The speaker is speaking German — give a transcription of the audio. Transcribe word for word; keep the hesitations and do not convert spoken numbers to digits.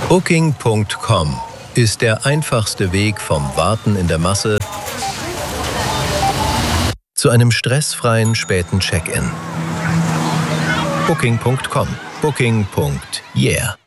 Booking Punkt com ist der einfachste Weg vom Warten in der Masse zu einem stressfreien späten Check-in. Booking Punkt com. Booking. Yeah.